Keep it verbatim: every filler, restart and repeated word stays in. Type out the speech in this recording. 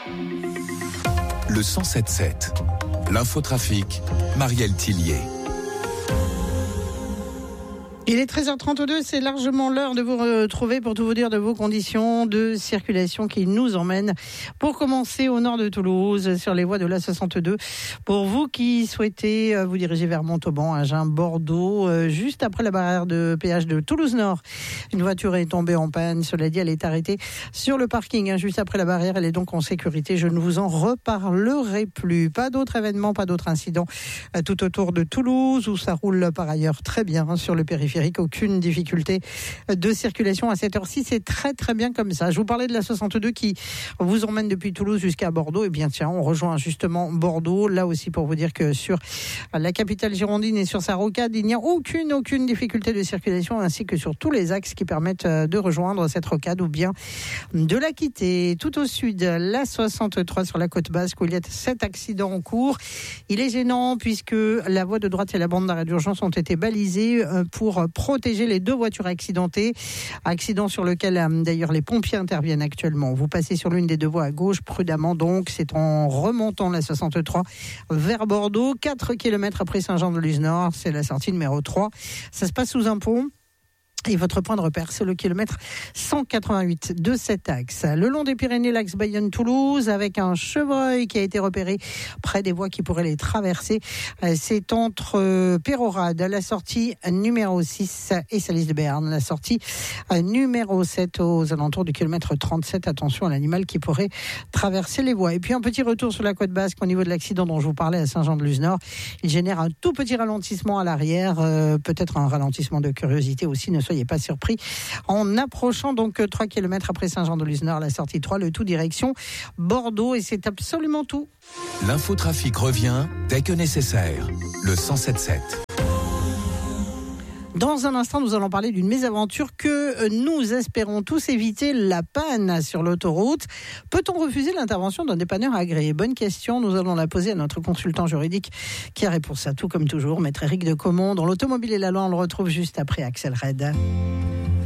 Le cent sept sept. L'infotrafic, Marielle Tillier. Il est treize heures trente-deux, c'est largement l'heure de vous retrouver pour tout vous dire de vos conditions de circulation qui nous emmènent pour commencer au nord de Toulouse sur les voies de l'A soixante-deux. Pour vous qui souhaitez vous diriger vers Montauban, Agen, Bordeaux, juste après la barrière de péage de Toulouse-Nord, une voiture est tombée en panne. Cela dit, elle est arrêtée sur le parking, juste après la barrière. Elle est donc en sécurité. Je ne vous en reparlerai plus. Pas d'autres événements, pas d'autres incidents tout autour de Toulouse où ça roule par ailleurs très bien sur le périphérique. Aucune difficulté de circulation à cette heure-ci, c'est très très bien comme ça. Je vous parlais de la soixante-deux qui vous emmène depuis Toulouse jusqu'à Bordeaux. Et bien tiens, on rejoint justement Bordeaux, là aussi pour vous dire que sur la capitale girondine et sur sa rocade, il n'y a aucune aucune difficulté de circulation, ainsi que sur tous les axes qui permettent de rejoindre cette rocade ou bien de la quitter. Tout au sud, la soixante-trois sur la côte basque où il y a sept accidents en cours. Il est gênant puisque la voie de droite et la bande d'arrêt d'urgence ont été balisées pour protéger les deux voitures accidentées. Accident sur lequel d'ailleurs les pompiers interviennent actuellement. Vous passez sur l'une des deux voies à gauche, prudemment donc. C'est en remontant la soixante-trois vers Bordeaux, quatre kilomètres après Saint-Jean-de-Luz-Nord. C'est la sortie numéro trois. Ça se passe sous un pont. Et votre point de repère, c'est le kilomètre cent quatre-vingt-huit de cet axe. Le long des Pyrénées, l'axe Bayonne-Toulouse, avec un chevreuil qui a été repéré près des voies qui pourraient les traverser. C'est entre Pérorade, la sortie numéro six, et Salis de Béarn, la sortie numéro sept, aux alentours du kilomètre trente-sept. Attention à l'animal qui pourrait traverser les voies. Et puis un petit retour sur la côte basque au niveau de l'accident dont je vous parlais à Saint-Jean-de-Luz-Nord. Il génère un tout petit ralentissement à l'arrière, euh, peut-être un ralentissement de curiosité aussi, ne soyez pas surpris. En approchant donc trois kilomètres après Saint-Jean-de-Luz-Nord, la sortie trois, le tout direction Bordeaux, et c'est absolument tout. L'infotrafic revient dès que nécessaire. Le cent sept sept. Dans un instant, nous allons parler d'une mésaventure que nous espérons tous éviter, la panne sur l'autoroute. Peut-on refuser l'intervention d'un dépanneur agréé ? Bonne question, nous allons la poser à notre consultant juridique qui a réponse à tout comme toujours, maître Éric de Comont. Dans l'automobile et la loi, on le retrouve juste après Axel Red.